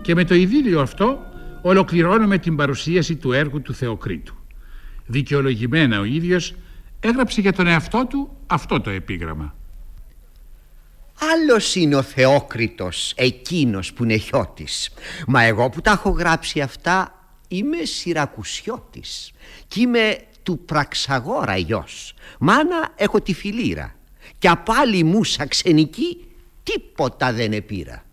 Και με το ειδήλιο αυτό ολοκληρώνουμε την παρουσίαση του έργου του Θεοκρίτου. Δικαιολογημένα ο ίδιος έγραψε για τον εαυτό του αυτό το επίγραμμα. Άλλος είναι ο Θεόκριτος, εκείνος που είναι χιώτης. Μα εγώ που τα έχω γράψει αυτά είμαι Σιρακουσιώτης κι είμαι του Πραξαγόρα γιος. Μάνα έχω τη Φιλήρα κι απ' άλλη μούσα ξενική τίποτα δεν επήρα.